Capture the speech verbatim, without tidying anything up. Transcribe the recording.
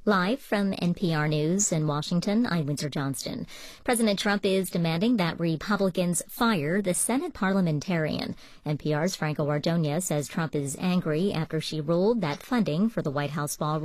Live from N P R News in Washington, I'm Windsor Johnston. President Trump is demanding that Republicans fire the Senate parliamentarian. N P R's Franco Ordonez says Trump is angry after she ruled that funding for the White House ballroom